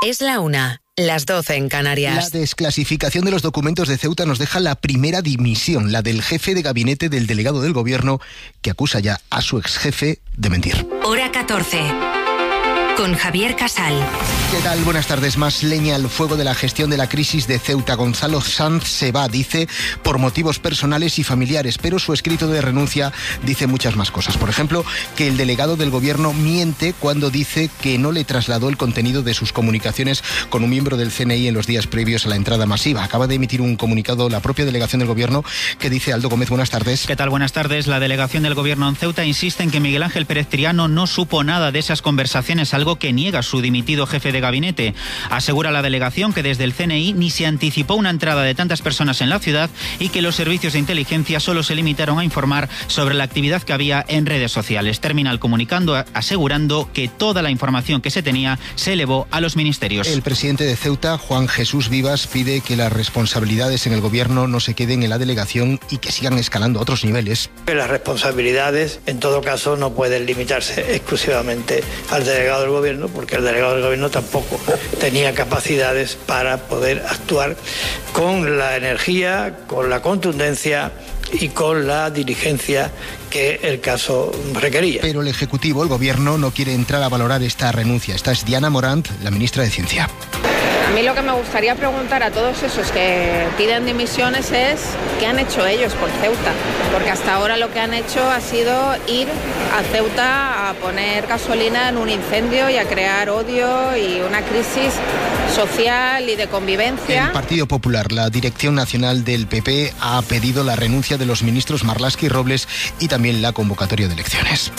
Es la 1, las 12 en Canarias. La desclasificación de los documentos de Ceuta nos deja la primera dimisión, la del jefe de gabinete del delegado del gobierno, que acusa ya a su exjefe de mentir. Hora 14. Con Javier Casal. ¿Qué tal? Buenas tardes. Más leña al fuego de la gestión de la crisis de Ceuta. Gonzalo Sanz se va, dice, por motivos personales y familiares, pero su escrito de renuncia dice muchas más cosas. Por ejemplo, que el delegado del gobierno miente cuando dice que no le trasladó el contenido de sus comunicaciones con un miembro del CNI en los días previos a la entrada masiva. Acaba de emitir un comunicado la propia delegación del gobierno que dice Aldo Gómez. Buenas tardes. ¿Qué tal? Buenas tardes. La delegación del gobierno en Ceuta insiste en que Miguel Ángel Pérez Triano no supo nada de esas conversaciones, algo que niega su dimitido jefe de gabinete. Asegura la delegación que desde el CNI ni se anticipó una entrada de tantas personas en la ciudad y que los servicios de inteligencia solo se limitaron a informar sobre la actividad que había en redes sociales. Termina el comunicando asegurando que toda la información que se tenía se elevó a los ministerios. El presidente de Ceuta, Juan Jesús Vivas, pide que las responsabilidades en el gobierno no se queden en la delegación y que sigan escalando a otros niveles. Las responsabilidades, en todo caso, no pueden limitarse exclusivamente al delegado del gobierno, porque el delegado del gobierno tampoco tenía capacidades para poder actuar con la energía, con la contundencia y con la diligencia que el caso requería. Pero el Ejecutivo, el Gobierno, no quiere entrar a valorar esta renuncia. Esta es Diana Morant, la ministra de Ciencia. A mí lo que me gustaría preguntar a todos esos que piden dimisiones es ¿qué han hecho ellos por Ceuta? Porque hasta ahora lo que han hecho ha sido ir a Ceuta a poner gasolina en un incendio y a crear odio y una crisis social y de convivencia. El Partido Popular, la Dirección Nacional del PP, ha pedido la renuncia de los ministros Marlaska y Robles y también la convocatoria de elecciones.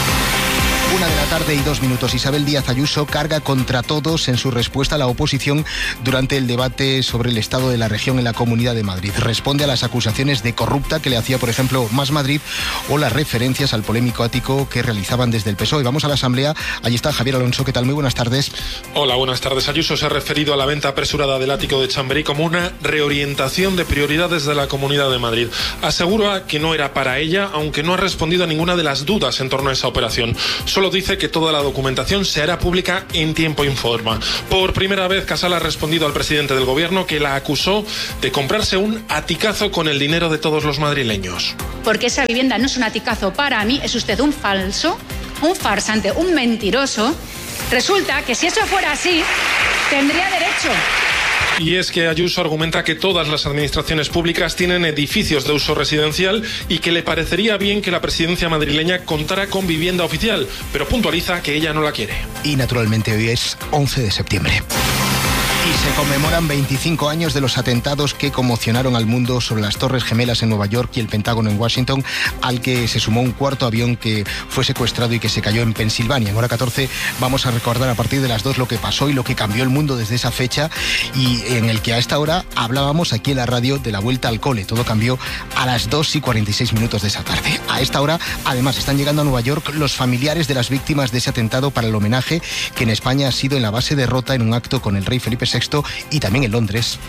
1:02 p.m. Isabel Díaz Ayuso carga contra todos en su respuesta a la oposición durante el debate sobre el estado de la región en la Comunidad de Madrid. Responde a las acusaciones de corrupta que le hacía, por ejemplo, Más Madrid o las referencias al polémico ático que realizaban desde el PSOE. Vamos a la Asamblea. Allí está Javier Alonso. ¿Qué tal? Muy buenas tardes. Hola, buenas tardes. Ayuso se ha referido a la venta apresurada del ático de Chamberí como una reorientación de prioridades de la Comunidad de Madrid. Asegura que no era para ella, aunque no ha respondido a ninguna de las dudas en torno a esa operación. Solo dice que toda la documentación se hará pública en tiempo y forma. Por primera vez, Casal ha respondido al presidente del gobierno, que la acusó de comprarse un aticazo con el dinero de todos los madrileños. Porque esa vivienda no es un aticazo para mí, es usted un falso, un farsante, un mentiroso. Resulta que si eso fuera así, tendría derecho. Y es que Ayuso argumenta que todas las administraciones públicas tienen edificios de uso residencial y que le parecería bien que la presidencia madrileña contara con vivienda oficial, pero puntualiza que ella no la quiere. Y naturalmente hoy es 11 de septiembre. Y se conmemoran 25 años de los atentados que conmocionaron al mundo sobre las Torres Gemelas en Nueva York y el Pentágono en Washington, al que se sumó un cuarto avión que fue secuestrado y que se cayó en Pensilvania. En hora 14 vamos a recordar a partir de las 2 lo que pasó y lo que cambió el mundo desde esa fecha, y en el que a esta hora hablábamos aquí en la radio de la vuelta al cole. Todo cambió a las 2:46 de esa tarde. A esta hora, además, están llegando a Nueva York los familiares de las víctimas de ese atentado para el homenaje que en España ha sido en la base de Rota, en un acto con el rey Felipe VI y también en Londres.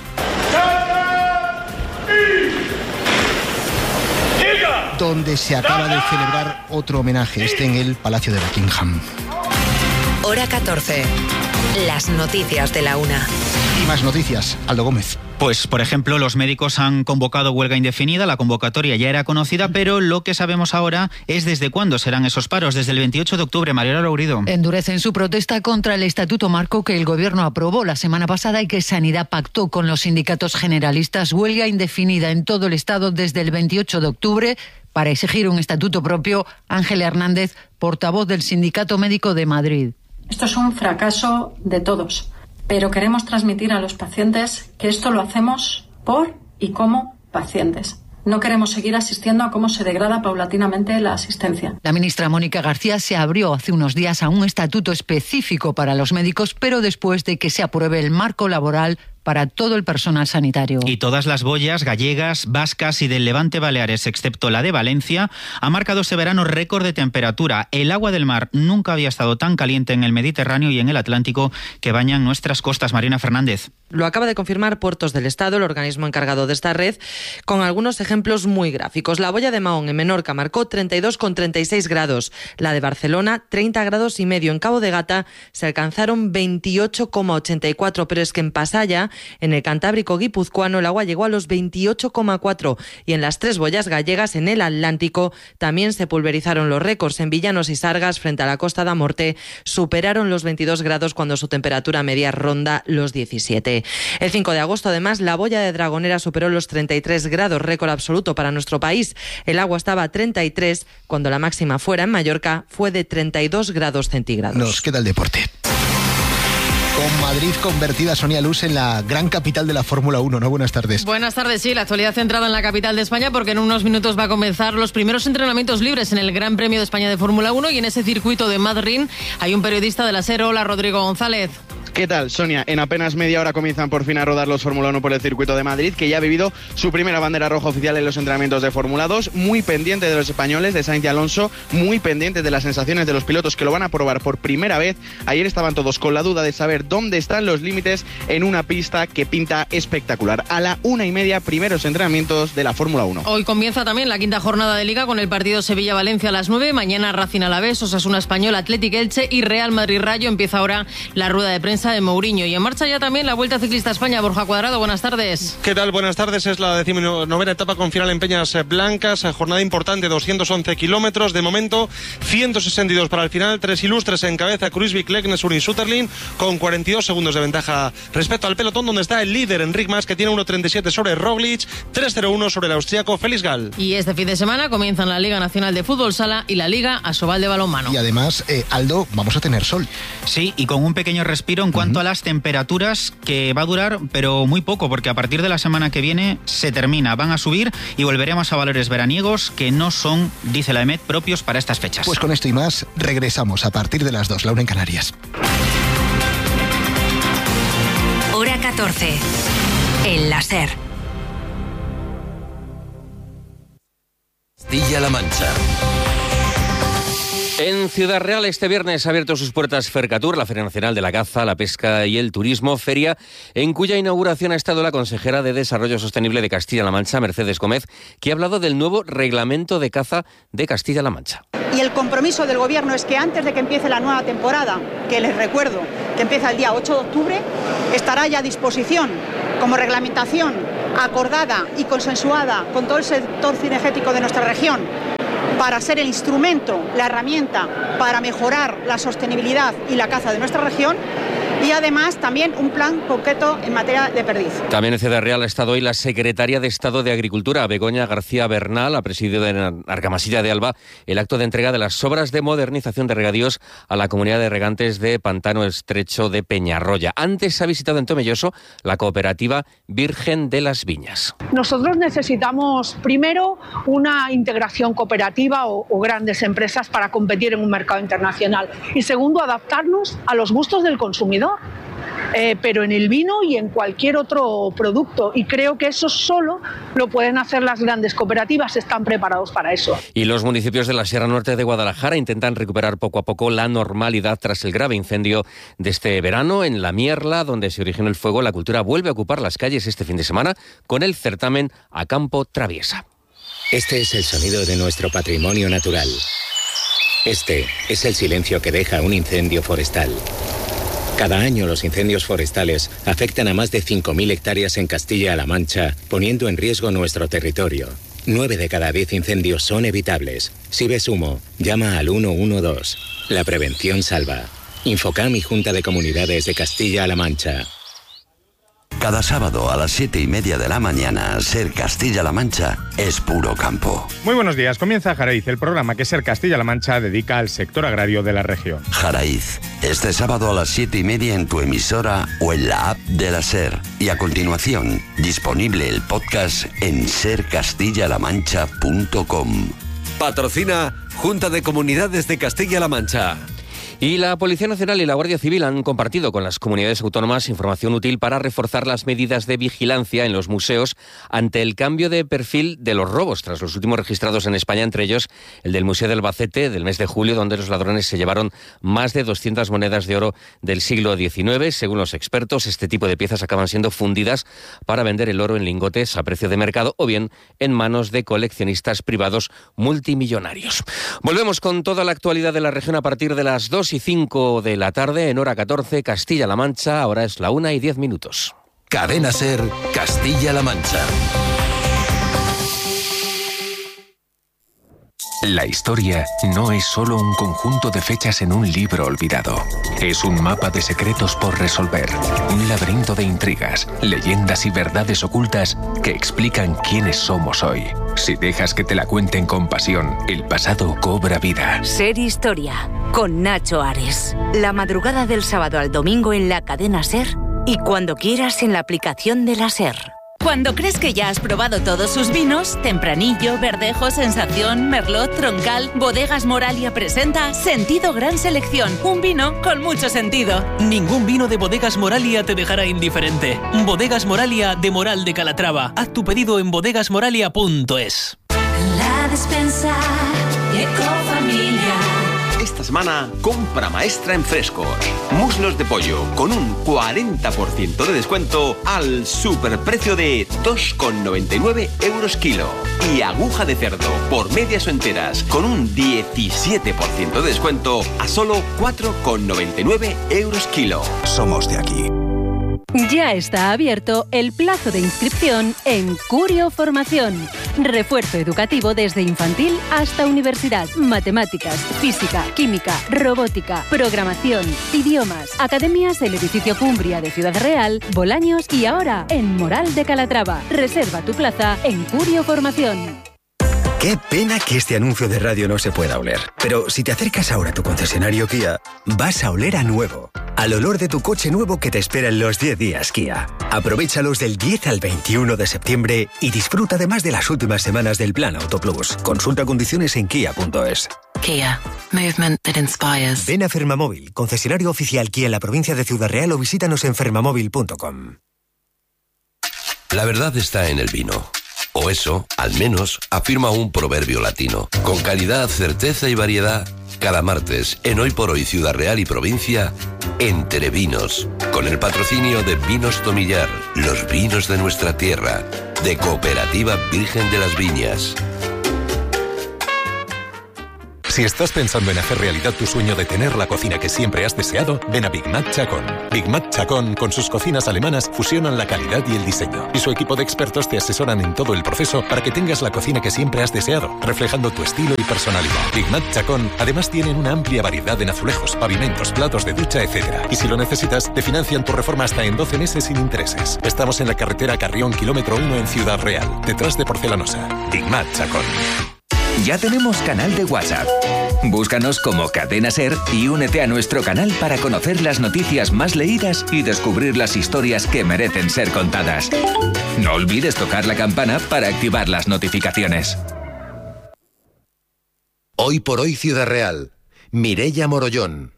Donde se acaba de celebrar otro homenaje, en el Palacio de Buckingham. Hora 14. Las noticias de la 1. Y más noticias. Aldo Gómez. Pues, por ejemplo, los médicos han convocado huelga indefinida. La convocatoria ya era conocida, pero lo que sabemos ahora es desde cuándo serán esos paros. Desde el 28 de octubre, Mariola Lourido. Endurecen su protesta contra el Estatuto Marco que el Gobierno aprobó la semana pasada y que Sanidad pactó con los sindicatos generalistas. Huelga indefinida en todo el Estado desde el 28 de octubre para exigir un estatuto propio. Ángela Hernández, portavoz del Sindicato Médico de Madrid. Esto es un fracaso de todos, pero queremos transmitir a los pacientes que esto lo hacemos por y como pacientes. No queremos seguir asistiendo a cómo se degrada paulatinamente la asistencia. La ministra Mónica García se abrió hace unos días a un estatuto específico para los médicos, pero después de que se apruebe el marco laboral para todo el personal sanitario. Y todas las boyas gallegas, vascas y del Levante Baleares, excepto la de Valencia, ha marcado este verano récord de temperatura. El agua del mar nunca había estado tan caliente en el Mediterráneo y en el Atlántico que bañan nuestras costas. Marina Fernández. Lo acaba de confirmar Puertos del Estado, el organismo encargado de esta red, con algunos ejemplos muy gráficos. La boya de Mahón en Menorca marcó 32,36 grados. La de Barcelona, 30 grados y medio. En Cabo de Gata se alcanzaron 28,84, pero es que en Pasaya, en el Cantábrico guipuzcoano, el agua llegó a los 28,4 y en las tres boyas gallegas en el Atlántico también se pulverizaron los récords. En Villanos y Sargas, frente a la Costa da Morte, superaron los 22 grados cuando su temperatura media ronda los 17. El 5 de agosto, además, la boya de Dragonera superó los 33 grados, récord absoluto para nuestro país. El agua estaba a 33, cuando la máxima fuera en Mallorca fue de 32 grados centígrados. Nos queda el deporte. Con Madrid convertida, Sonia Luz, en la gran capital de la Fórmula 1, ¿no? Buenas tardes. Buenas tardes, sí, la actualidad centrada en la capital de España, porque en unos minutos va a comenzar los primeros entrenamientos libres en el Gran Premio de España de Fórmula 1 y en ese circuito de Madrid hay un periodista de la SER. Hola, Rodrigo González. ¿Qué tal, Sonia? En apenas media hora comienzan por fin a rodar los Fórmula 1 por el circuito de Madrid, que ya ha vivido su primera bandera roja oficial en los entrenamientos de Fórmula 2, muy pendiente de los españoles, de Sainz y Alonso, muy pendiente de las sensaciones de los pilotos que lo van a probar por primera vez. Ayer estaban todos con la duda de saber dónde están los límites en una pista que pinta espectacular. A la 1:30, primeros entrenamientos de la Fórmula 1. Hoy comienza también la quinta jornada de Liga con el partido Sevilla-Valencia a las 9, mañana Racing Alavés, Osasuna Español, Athletic Elche y Real Madrid Rayo. Empieza ahora la rueda de prensa de Mourinho. Y en marcha ya también la Vuelta Ciclista a España. Borja Cuadrado, buenas tardes. ¿Qué tal? Buenas tardes. Es la 19ª etapa con final en Peñas Blancas. Jornada importante, 211 kilómetros. De momento, 162 para el final. Tres ilustres en cabeza: Kruijswijk, Leknesur y Sutterlin, con 42 segundos de ventaja respecto al pelotón, donde está el líder Enric Mas, que tiene 1.37 sobre Roglic, 3.01 sobre el austriaco Felix Gall. Y este fin de semana comienzan la Liga Nacional de Fútbol Sala y la Liga Asobal de Balonmano. Y además, Aldo, vamos a tener sol. Sí, y con un pequeño respiro en cuanto a las temperaturas, que va a durar, pero muy poco, porque a partir de la semana que viene se termina, van a subir y volveremos a valores veraniegos que no son, dice la EMET, propios para estas fechas. Pues con esto y más, regresamos a partir de las 2, la 1 en Canarias. Hora 14, en la SER. Castilla-La Mancha. En Ciudad Real este viernes ha abierto sus puertas Fercatur, la Feria Nacional de la Caza, la Pesca y el Turismo, feria en cuya inauguración ha estado la consejera de Desarrollo Sostenible de Castilla-La Mancha, Mercedes Gómez, que ha hablado del nuevo reglamento de caza de Castilla-La Mancha. Y el compromiso del Gobierno es que antes de que empiece la nueva temporada, que les recuerdo que empieza el día 8 de octubre, estará ya a disposición como reglamentación acordada y consensuada con todo el sector cinegético de nuestra región, para ser el instrumento, la herramienta para mejorar la sostenibilidad y la caza de nuestra región, y además también un plan concreto en materia de perdiz. También en Ciudad Real ha estado hoy la secretaria de Estado de Agricultura, Begoña García Bernal, ha presidido en Argamasilla de Alba el acto de entrega de las obras de modernización de regadíos a la comunidad de regantes de Pantano Estrecho de Peñarroya. Antes ha visitado en Tomelloso la cooperativa Virgen de las Viñas. Nosotros necesitamos primero una integración cooperativa o grandes empresas para competir en un mercado internacional, y segundo, adaptarnos a los gustos del consumidor. Pero en el vino y en cualquier otro producto, y creo que eso solo lo pueden hacer las grandes cooperativas, están preparados para eso. Y los municipios de la Sierra Norte de Guadalajara intentan recuperar poco a poco la normalidad tras el grave incendio de este verano en La Mierla, donde se originó el fuego. La cultura vuelve a ocupar las calles este fin de semana con el certamen A Campo Traviesa. Este es el sonido de nuestro patrimonio natural. Este es el silencio que deja un incendio forestal. Cada año los incendios forestales afectan a más de 5.000 hectáreas en Castilla-La Mancha, poniendo en riesgo nuestro territorio. 9 de cada 10 incendios son evitables. Si ves humo, llama al 112. La prevención salva. Infocam y Junta de Comunidades de Castilla-La Mancha. Cada sábado a las 7:30 de la mañana, Ser Castilla-La Mancha es puro campo. Muy buenos días, comienza Jaraiz, el programa que Ser Castilla-La Mancha dedica al sector agrario de la región. Jaraiz, este sábado a las 7:30 en tu emisora o en la app de la Ser. Y a continuación, disponible el podcast en sercastillalamancha.com. Patrocina Junta de Comunidades de Castilla-La Mancha. Y la Policía Nacional y la Guardia Civil han compartido con las comunidades autónomas información útil para reforzar las medidas de vigilancia en los museos ante el cambio de perfil de los robos, tras los últimos registrados en España, entre ellos el del Museo de Albacete del mes de julio, donde los ladrones se llevaron más de 200 monedas de oro del siglo XIX. Según los expertos, este tipo de piezas acaban siendo fundidas para vender el oro en lingotes a precio de mercado o bien en manos de coleccionistas privados multimillonarios. Volvemos con toda la actualidad de la región a partir de las 2:05 de la tarde en hora 14, Castilla-La Mancha. Ahora es la 1:10. Cadena SER, Castilla-La Mancha. La historia no es solo un conjunto de fechas en un libro olvidado. Es un mapa de secretos por resolver, un laberinto de intrigas, leyendas y verdades ocultas que explican quiénes somos hoy. Si dejas que te la cuenten con pasión, el pasado cobra vida. SER Historia, con Nacho Ares. La madrugada del sábado al domingo en la cadena SER y cuando quieras en la aplicación de la SER. Cuando crees que ya has probado todos sus vinos, Tempranillo, Verdejo, Sensación, Merlot, Troncal, Bodegas Moralia presenta Sentido Gran Selección, un vino con mucho sentido. Ningún vino de Bodegas Moralia te dejará indiferente. Bodegas Moralia de Moral de Calatrava. Haz tu pedido en bodegasmoralia.es. La despensa Ecofamilia. Esta semana, compra maestra en Frescos. Muslos de pollo con un 40% de descuento al superprecio de 2,99 € kilo. Y aguja de cerdo por medias o enteras con un 17% de descuento a solo 4,99 € kilo. Somos de aquí. Ya está abierto el plazo de inscripción en Curio Formación. Refuerzo educativo desde infantil hasta universidad. Matemáticas, física, química, robótica, programación, idiomas. Academias del edificio Cumbria de Ciudad Real, Bolaños y ahora en Moral de Calatrava. Reserva tu plaza en Curio Formación. Qué pena que este anuncio de radio no se pueda oler. Pero si te acercas ahora a tu concesionario Kia, vas a oler a nuevo. Al olor de tu coche nuevo que te espera en los 10 días Kia. Aprovéchalos del 10 al 21 de septiembre y disfruta además de las últimas semanas del Plan Auto Plus. Consulta condiciones en kia.es. Kia. Movement that inspires. Ven a Fermamóvil, concesionario oficial Kia en la provincia de Ciudad Real o visítanos en fermamóvil.com. La verdad está en el vino. O eso, al menos, afirma un proverbio latino. Con calidad, certeza y variedad, cada martes, en Hoy por Hoy Ciudad Real y Provincia, Entre Vinos, con el patrocinio de Vinos Tomillar, los vinos de nuestra tierra, de Cooperativa Virgen de las Viñas. Si estás pensando en hacer realidad tu sueño de tener la cocina que siempre has deseado, ven a Big Mac Chacón. Big Mac Chacón, con sus cocinas alemanas, fusionan la calidad y el diseño. Y su equipo de expertos te asesoran en todo el proceso para que tengas la cocina que siempre has deseado, reflejando tu estilo y personalidad. Big Mac Chacón, además tienen una amplia variedad en azulejos, pavimentos, platos de ducha, etc. Y si lo necesitas, te financian tu reforma hasta en 12 meses sin intereses. Estamos en la carretera Carrión, kilómetro 1 en Ciudad Real, detrás de Porcelanosa. Big Mac Chacón. Ya tenemos canal de WhatsApp. Búscanos como Cadena SER y únete a nuestro canal para conocer las noticias más leídas y descubrir las historias que merecen ser contadas. No olvides tocar la campana para activar las notificaciones. Hoy por Hoy Ciudad Real. Mireia Morollón.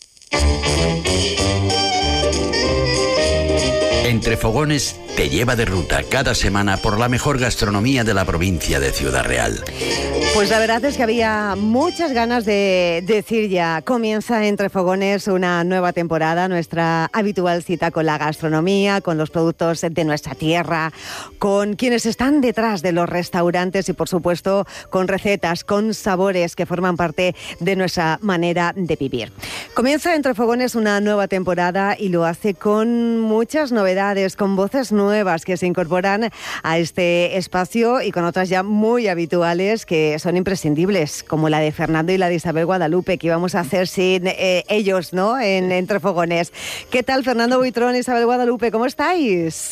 Entre Fogones te lleva de ruta cada semana por la mejor gastronomía de la provincia de Ciudad Real. Pues la verdad es que había muchas ganas de decir ya, comienza Entre Fogones una nueva temporada, nuestra habitual cita con la gastronomía, con los productos de nuestra tierra, con quienes están detrás de los restaurantes y por supuesto con recetas, con sabores que forman parte de nuestra manera de vivir. Comienza Entre Fogones una nueva temporada y lo hace con muchas novedades, con voces nuevas que se incorporan a este espacio y con otras ya muy habituales que son imprescindibles, como la de Fernando y la de Isabel Guadalupe, que íbamos a hacer sin ellos, ¿no?, en Entre Fogones. ¿Qué tal, Fernando Buitrón, Isabel Guadalupe? ¿Cómo estáis?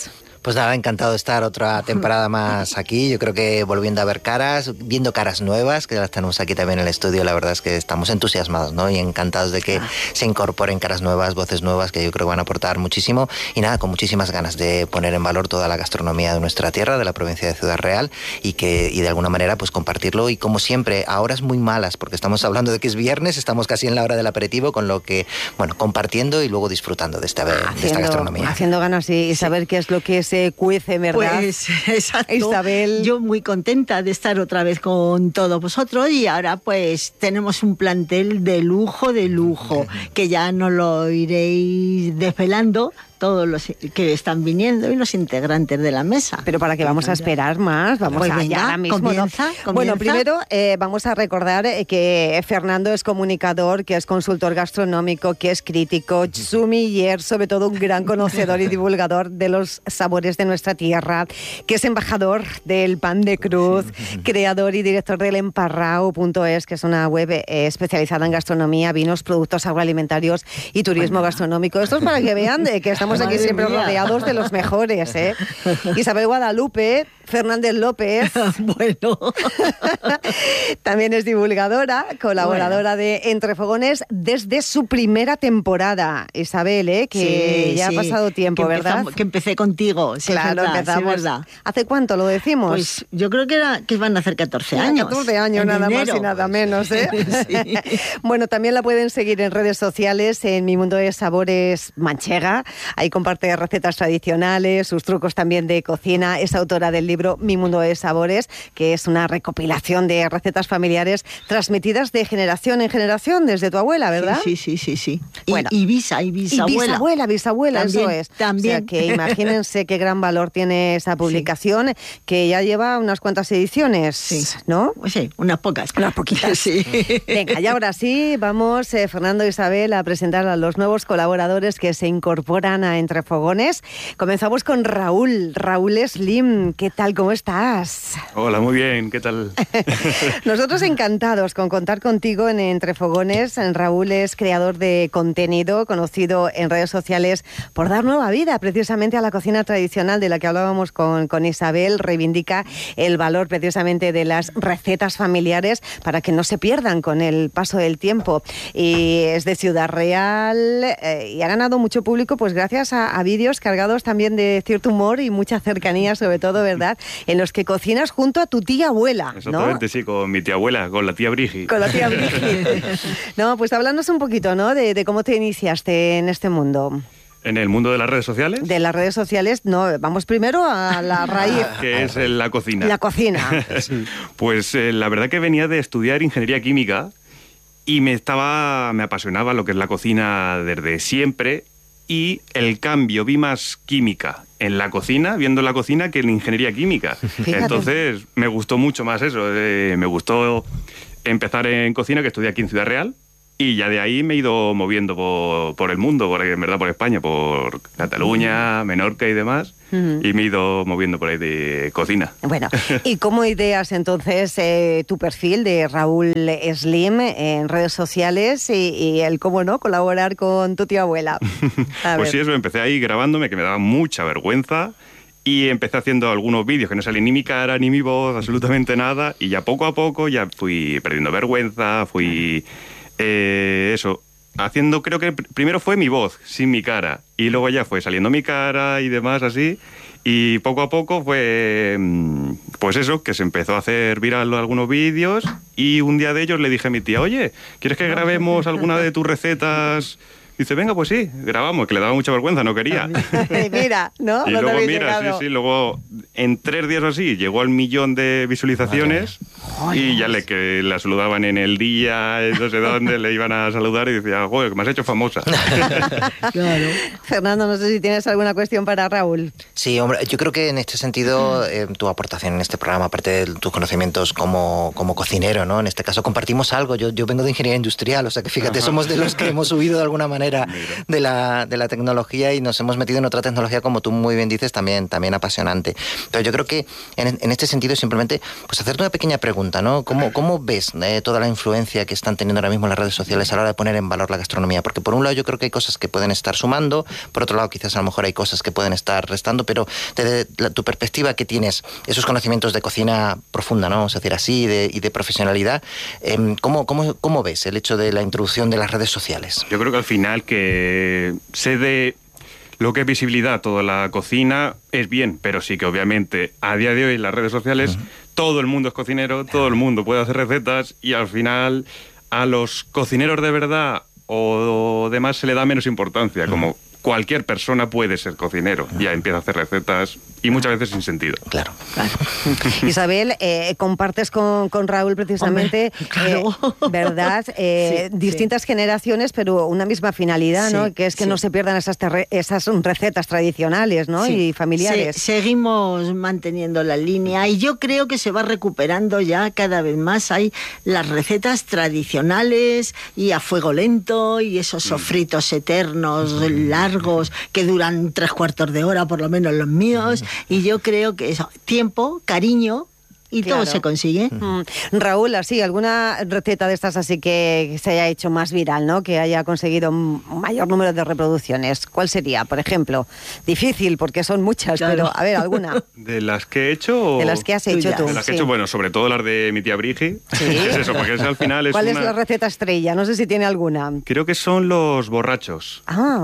Pues nada, encantado de estar otra temporada más aquí. Yo creo que volviendo a ver caras, viendo caras nuevas, que las tenemos aquí también en el estudio, la verdad es que estamos entusiasmados, ¿no? Y encantados de que se incorporen caras nuevas, voces nuevas, que yo creo que van a aportar muchísimo. Y nada, con muchísimas ganas de poner en valor toda la gastronomía de nuestra tierra, de la provincia de Ciudad Real, y de alguna manera pues compartirlo. Y como siempre, a horas muy malas, porque estamos hablando de que es viernes, estamos casi en la hora del aperitivo, con lo que, bueno, compartiendo y luego disfrutando de esta gastronomía. Haciendo ganas y saber qué es lo que se cuece, ¿verdad? Pues exacto. Isabel. Yo muy contenta de estar otra vez con todos vosotros, y ahora pues tenemos un plantel de lujo, que ya nos lo iréis desvelando todos los que están viniendo y los integrantes de la mesa. Pero ¿para qué vamos a esperar más? Vamos pues a venga, ahora mismo. comienza. Bueno, primero vamos a recordar que Fernando es comunicador, que es consultor gastronómico, que es crítico, sumiller, sobre todo un gran conocedor y divulgador de los sabores de nuestra tierra, que es embajador del Pan de Cruz, creador y director del Emparrao.es, que es una web especializada en gastronomía, vinos, productos agroalimentarios y turismo gastronómico. Esto es para que vean que estamos aquí siempre rodeados de los mejores, ¿eh? Isabel Guadalupe Fernández López. Bueno. También es divulgadora, colaboradora de Entre Fogones desde su primera temporada. Isabel, que ya ha pasado tiempo, ¿verdad? Que empecé contigo. Sí, claro, verdad, empezamos. Sí, verdad. ¿Hace cuánto lo decimos? Pues yo creo que van a hacer 14 años. 14 años, nada más y nada menos, ¿eh? Sí. Bueno, también la pueden seguir en redes sociales, en Mi Mundo de Sabores Manchega. Ahí comparte recetas tradicionales, sus trucos también de cocina. Es autora del libro Mi Mundo de Sabores, que es una recopilación de recetas familiares transmitidas de generación en generación desde tu abuela, ¿verdad? Sí. Bueno, y bisabuela. Bisabuela, también, eso es. También. O sea, que imagínense qué gran valor tiene esa publicación, que ya lleva unas cuantas ediciones, ¿no? Sí, unas pocas. Unas poquitas. Sí. Venga, y ahora sí, vamos, Fernando e Isabel, a presentar a los nuevos colaboradores que se incorporan a Entre Fogones. Comenzamos con Raúl Slim. ¿Qué tal? ¿Cómo estás? Hola, muy bien. ¿Qué tal? Nosotros encantados con contar contigo en Entre Fogones. Raúl es creador de contenido, conocido en redes sociales por dar nueva vida precisamente a la cocina tradicional de la que hablábamos con Isabel. Reivindica el valor precisamente de las recetas familiares para que no se pierdan con el paso del tiempo. Y es de Ciudad Real y ha ganado mucho público pues gracias a vídeos cargados también de cierto humor y mucha cercanía, sobre todo, ¿verdad?, en los que cocinas junto a tu tía abuela, ¿no? Exactamente, sí, con mi tía abuela, con la tía Brigi. Con la tía Brigi. No, pues háblanos un poquito, ¿no?, de cómo te iniciaste en este mundo. ¿En el mundo de las redes sociales? De las redes sociales, no, vamos primero a la raíz. Que es la cocina. La cocina. Pues la verdad que venía de estudiar ingeniería química y me apasionaba lo que es la cocina desde siempre, y el cambio, vi más química en la cocina, viendo la cocina, que en ingeniería química. Fíjate. Entonces me gustó mucho más eso, me gustó empezar en cocina, que estudié aquí en Ciudad Real, y ya de ahí me he ido moviendo por el mundo, en verdad por España, por Cataluña, Menorca y demás, y me he ido moviendo por ahí de cocina. Bueno, ¿y cómo ideas entonces tu perfil de Raúl Slim en redes sociales y el cómo no colaborar con tu tía abuela? Pues sí, eso, empecé ahí grabándome, que me daba mucha vergüenza, y empecé haciendo algunos vídeos que no salían ni mi cara, ni mi voz, absolutamente nada, y ya poco a poco ya fui perdiendo vergüenza, fui... haciendo, creo que primero fue mi voz, sin mi cara, y luego ya fue saliendo mi cara y demás así, y poco a poco fue, pues eso, que se empezó a hacer viral algunos vídeos, y un día de ellos le dije a mi tía, oye, ¿quieres que grabemos alguna de tus recetas? Dice, venga, pues sí, grabamos, que le daba mucha vergüenza, no quería. Mira, ¿no? Y luego, mira, sí, luego en 3 días o así llegó al 1.000.000 de visualizaciones. Joder. Y ya que la saludaban en el día, no sé dónde, le iban a saludar y decía, joder, que me has hecho famosa. Claro. Fernando, no sé si tienes alguna cuestión para Raúl. Sí, hombre, yo creo que en este sentido tu aportación en este programa, aparte de tus conocimientos como cocinero, ¿no? En este caso compartimos algo, yo vengo de ingeniería industrial, o sea que fíjate, somos de los que hemos subido de alguna manera manera de la tecnología y nos hemos metido en otra tecnología, como tú muy bien dices, también apasionante. Pero yo creo que en este sentido simplemente pues hacerte una pequeña pregunta, ¿no? ¿Cómo ves toda la influencia que están teniendo ahora mismo las redes sociales a la hora de poner en valor la gastronomía? Porque por un lado yo creo que hay cosas que pueden estar sumando, por otro lado quizás a lo mejor hay cosas que pueden estar restando, pero desde tu perspectiva que tienes esos conocimientos de cocina profunda, ¿no? Vamos a decir así, y de profesionalidad, ¿cómo ves el hecho de la introducción de las redes sociales? Yo creo que al final que se dé lo que es visibilidad a toda la cocina es bien, pero sí que obviamente a día de hoy en las redes sociales todo el mundo es cocinero, todo el mundo puede hacer recetas y al final a los cocineros de verdad o demás se le da menos importancia, como cualquier persona puede ser cocinero, ya empieza a hacer recetas y muchas veces sin sentido. Claro. Isabel, compartes con Raúl precisamente, ¿verdad? Distintas generaciones, pero una misma finalidad, ¿no? Que es que no se pierdan esas recetas tradicionales, ¿no? Y familiares. Seguimos manteniendo la línea y yo creo que se va recuperando ya cada vez más. Hay las recetas tradicionales y a fuego lento y esos sofritos eternos, largos, que duran 3/4 de hora, por lo menos los míos, y yo creo que eso, tiempo, cariño, y todo se consigue. Raúl, así, alguna receta de estas así que se haya hecho más viral, ¿no? Que haya conseguido un mayor número de reproducciones. ¿Cuál sería, por ejemplo? Difícil, porque son muchas, pero a ver, alguna. ¿De las que he hecho? De las que has hecho tú. De las que he hecho, bueno, sobre todo las de mi tía Brigi. Sí. Es eso, porque al final es ¿Cuál es la receta estrella? No sé si tiene alguna. Creo que son los borrachos.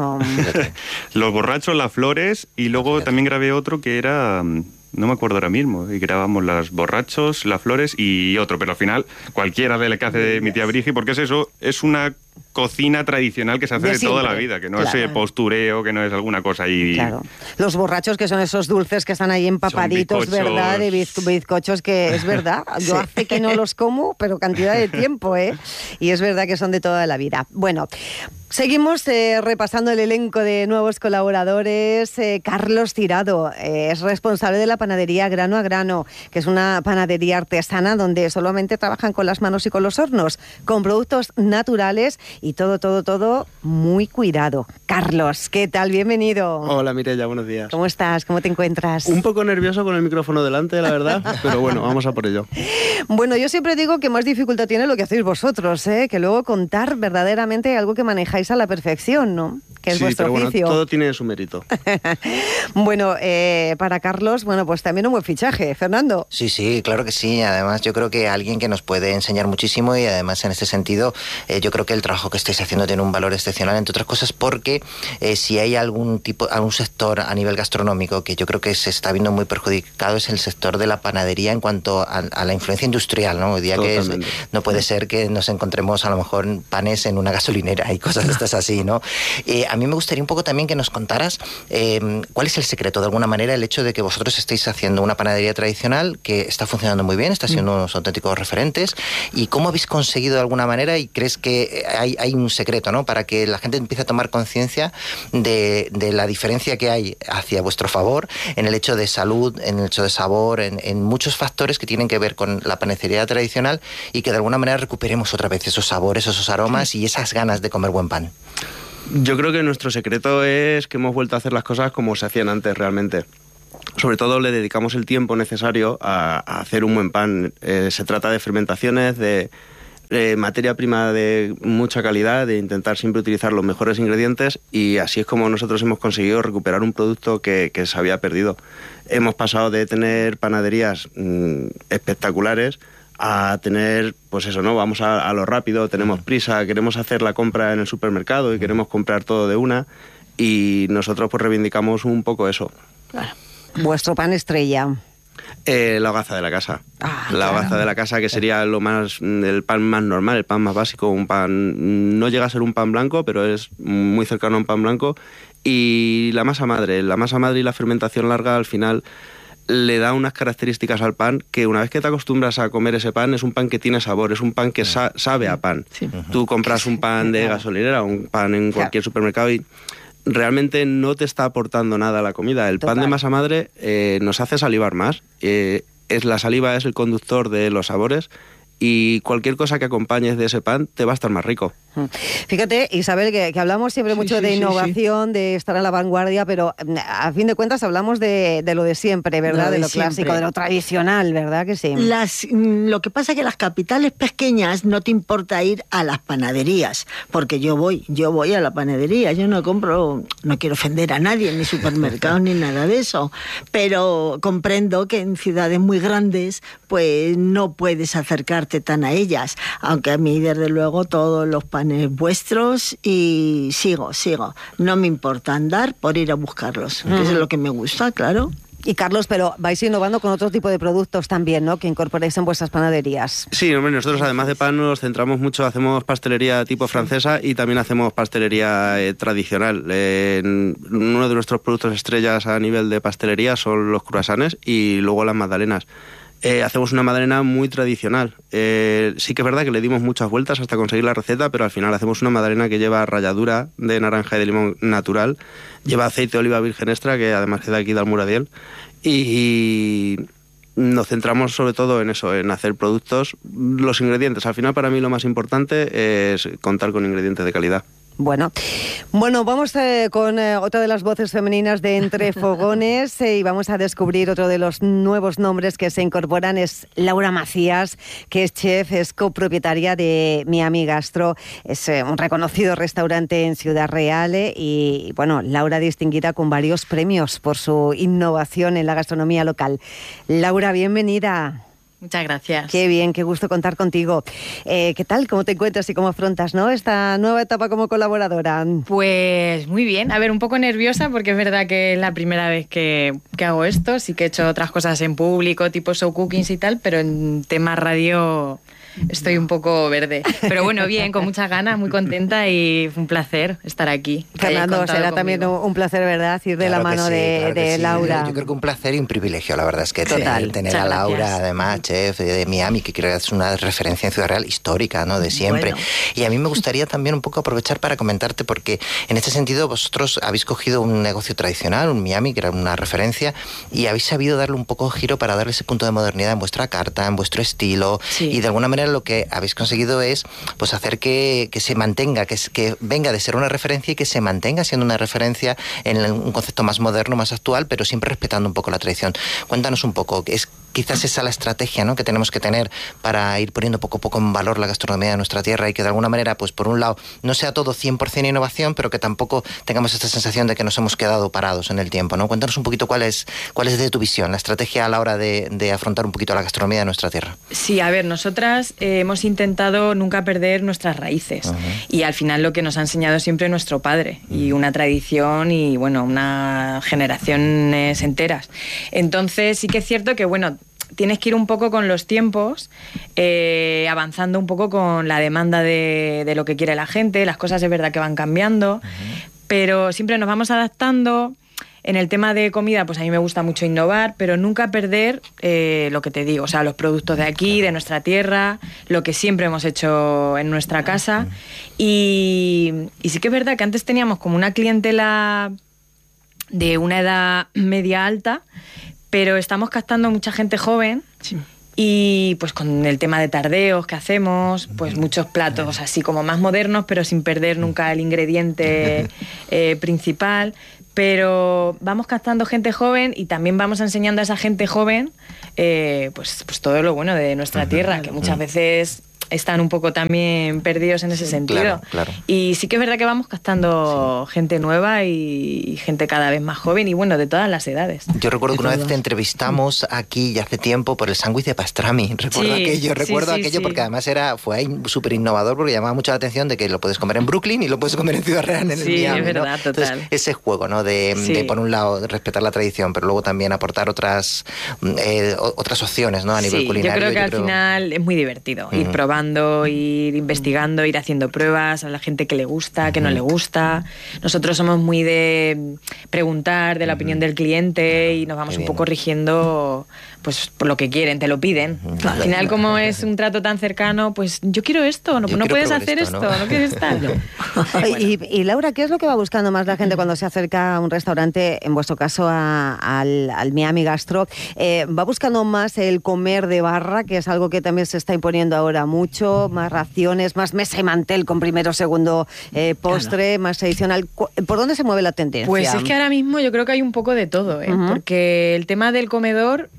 Los borrachos, las flores, y luego también grabé otro que era... No me acuerdo ahora mismo, y grabamos las borrachos, las flores y otro, pero al final cualquiera de la que hace de mi tía Brigi, porque es eso, es una cocina tradicional que se hace de toda la vida, que no es postureo, que no es alguna cosa ahí. Claro. Los borrachos, que son esos dulces que están ahí empapaditos, ¿verdad? De bizcochos, que es verdad. Yo hace que no los como, pero cantidad de tiempo, ¿eh? Y es verdad que son de toda la vida. Bueno, seguimos repasando el elenco de nuevos colaboradores. Carlos Tirado es responsable de la panadería Grano a Grano, que es una panadería artesana donde solamente trabajan con las manos y con los hornos, con productos naturales y todo muy cuidado. Carlos, ¿qué tal? Bienvenido. Hola Mireia, buenos días. ¿Cómo estás? ¿Cómo te encuentras? Un poco nervioso con el micrófono delante, la verdad, pero bueno, vamos a por ello. Bueno, yo siempre digo que más dificultad tiene lo que hacéis vosotros, que luego contar verdaderamente algo que manejáis a la perfección, ¿no? Que es vuestro oficio. Todo tiene su mérito. Bueno, para Carlos, bueno, pues también un buen fichaje. Fernando. Sí, claro que sí. Además, yo creo que alguien que nos puede enseñar muchísimo y además en este sentido, yo creo que el trabajo que estáis haciendo tiene un valor excepcional, entre otras cosas, porque si hay algún sector a nivel gastronómico que yo creo que se está viendo muy perjudicado es el sector de la panadería en cuanto a la influencia industrial, ¿no? Hoy día que no puede ser que nos encontremos a lo mejor panes en una gasolinera y cosas de estas así, ¿no? A mí me gustaría un poco también que nos contaras cuál es el secreto, de alguna manera, el hecho de que vosotros estéis haciendo una panadería tradicional que está funcionando muy bien, está siendo unos auténticos referentes, y cómo habéis conseguido de alguna manera, y crees que hay un secreto, ¿no? Para que la gente empiece a tomar conciencia de la diferencia que hay hacia vuestro favor en el hecho de salud, en el hecho de sabor, en muchos factores que tienen que ver con la panadería tradicional, y que de alguna manera recuperemos otra vez esos sabores, esos aromas y esas ganas de comer buen pan. Yo creo que nuestro secreto es que hemos vuelto a hacer las cosas como se hacían antes realmente. Sobre todo le dedicamos el tiempo necesario a hacer un buen pan. Se trata de fermentaciones, de materia prima de mucha calidad, de intentar siempre utilizar los mejores ingredientes, y así es como nosotros hemos conseguido recuperar un producto que se había perdido. Hemos pasado de tener panaderías espectaculares a tener, pues eso, ¿no? Vamos a lo rápido, tenemos prisa, queremos hacer la compra en el supermercado y queremos comprar todo de una, y nosotros pues reivindicamos un poco eso. Claro. Vuestro pan estrella. La hogaza de la casa. La hogaza de la casa, que sería el pan más normal, el pan más básico. Un pan, no llega a ser un pan blanco, pero es muy cercano a un pan blanco. Y la masa madre y la fermentación larga al final le da unas características al pan que una vez que te acostumbras a comer ese pan, es un pan que tiene sabor, es un pan que sabe a pan. Sí. Tú compras un pan de gasolinera, un pan en cualquier supermercado y realmente no te está aportando nada a la comida. El pan de masa madre nos hace salivar más. La saliva es el conductor de los sabores, y cualquier cosa que acompañes de ese pan te va a estar más rico. Fíjate, Isabel, que hablamos siempre mucho de innovación, de estar a la vanguardia, pero a fin de cuentas hablamos de lo de siempre, ¿verdad? De lo clásico, de lo tradicional, ¿verdad que sí? Lo que pasa es que las capitales pequeñas no te importa ir a las panaderías, porque yo voy a la panadería, yo no compro, no quiero ofender a nadie, ni supermercados ni nada de eso, pero comprendo que en ciudades muy grandes pues no puedes acercarte tan a ellas, aunque a mí desde luego todos los panes vuestros y sigo. No me importa andar por ir a buscarlos, que es lo que me gusta, claro. Y Carlos, pero vais innovando con otro tipo de productos también, ¿no?, que incorporéis en vuestras panaderías. Sí, hombre, nosotros además de pan nos centramos mucho, hacemos pastelería tipo francesa y también hacemos pastelería tradicional. Uno de nuestros productos estrellas a nivel de pastelería son los croissants y luego las magdalenas. Hacemos una magdalena muy tradicional. Sí que es verdad que le dimos muchas vueltas hasta conseguir la receta, pero al final hacemos una magdalena que lleva ralladura de naranja y de limón natural, lleva aceite de oliva virgen extra, que además es de aquí de Almuradiel, y nos centramos sobre todo en eso, en hacer productos, los ingredientes. Al final para mí lo más importante es contar con ingredientes de calidad. Bueno, vamos con otra de las voces femeninas de Entre Fogones y vamos a descubrir otro de los nuevos nombres que se incorporan. Es Laura Macías, que es chef, es copropietaria de Miami Gastro. Es un reconocido restaurante en Ciudad Real y, bueno, Laura distinguida con varios premios por su innovación en la gastronomía local. Laura, bienvenida. Muchas gracias. Qué bien, qué gusto contar contigo. ¿Qué tal? ¿Cómo te encuentras y cómo afrontas, ¿no?, esta nueva etapa como colaboradora? Pues muy bien. A ver, un poco nerviosa porque es verdad que es la primera vez que hago esto. Sí que he hecho otras cosas en público, tipo show cookings y tal, pero en tema radio estoy un poco verde. Pero bueno, bien, con muchas ganas, muy contenta y fue un placer estar aquí. Fernando, será también un placer, ¿verdad?, ir de la mano de Laura. Yo creo que un placer y un privilegio, la verdad es que tener a Laura, gracias. además, chef de Miami, que creo que es una referencia en Ciudad Real histórica, ¿no?, de siempre. Bueno. Y a mí me gustaría también un poco aprovechar para comentarte, porque en este sentido vosotros habéis cogido un negocio tradicional, un Miami, que era una referencia, y habéis sabido darle un poco de giro para darle ese punto de modernidad en vuestra carta, en vuestro estilo, y de alguna manera lo que habéis conseguido es pues hacer que se mantenga, que venga de ser una referencia y que se mantenga siendo una referencia en un concepto más moderno, más actual, pero siempre respetando un poco la tradición. Cuéntanos un poco, ¿es quizás esa la estrategia, ¿no?, que tenemos que tener para ir poniendo poco a poco en valor la gastronomía de nuestra tierra y que de alguna manera, pues por un lado, no sea todo 100% innovación, pero que tampoco tengamos esta sensación de que nos hemos quedado parados en el tiempo, ¿no? Cuéntanos un poquito cuál es de tu visión, la estrategia a la hora de afrontar un poquito la gastronomía de nuestra tierra. Sí, a ver, nosotras hemos intentado nunca perder nuestras raíces y al final lo que nos ha enseñado siempre nuestro padre y una tradición y, bueno, unas generaciones enteras. Entonces sí que es cierto que, bueno, tienes que ir un poco con los tiempos, avanzando un poco con la demanda de lo que quiere la gente. Las cosas es verdad que van cambiando, pero siempre nos vamos adaptando. En el tema de comida, pues a mí me gusta mucho innovar, pero nunca perder lo que te digo, o sea, los productos de aquí, de nuestra tierra, lo que siempre hemos hecho en nuestra casa. Y sí que es verdad que antes teníamos como una clientela de una edad media alta, pero estamos captando mucha gente joven. Sí. Y pues con el tema de tardeos que hacemos, pues muchos platos así como más modernos, pero sin perder nunca el ingrediente principal. Pero vamos captando gente joven y también vamos enseñando a esa gente joven pues todo lo bueno de nuestra tierra, que muchas veces están un poco también perdidos en ese sentido. Claro. Y sí que es verdad que vamos captando gente nueva y gente cada vez más joven y, bueno, de todas las edades. Yo recuerdo que una vez te entrevistamos aquí ya hace tiempo por el sándwich de pastrami. Recuerdo aquello porque además fue ahí súper innovador porque llamaba mucho la atención de que lo puedes comer en Brooklyn y lo puedes comer en Ciudad Real, en el Miami, es verdad, ¿no? total. Entonces, ese juego, ¿no? De por un lado respetar la tradición, pero luego también aportar otras opciones, ¿no? A nivel culinario. Yo creo que al final es muy divertido ir probando, ir investigando, ir haciendo pruebas a la gente que le gusta, que no le gusta. Nosotros somos muy de preguntar de la opinión del cliente y nos vamos un poco rigiendo pues por lo que quieren, te lo piden. Al final, como es un trato tan cercano, pues yo quiero esto, no puedes hacer esto, no quieres estar. Y Laura, ¿qué es lo que va buscando más la gente cuando se acerca a un restaurante, en vuestro caso al Miami Gastro? ¿Va buscando más el comer de barra, que es algo que también se está imponiendo ahora mucho, más raciones, más mesa y mantel con primero, segundo postre, más tradicional? ¿Por dónde se mueve la tendencia? Pues es que ahora mismo yo creo que hay un poco de todo, porque el tema del comedor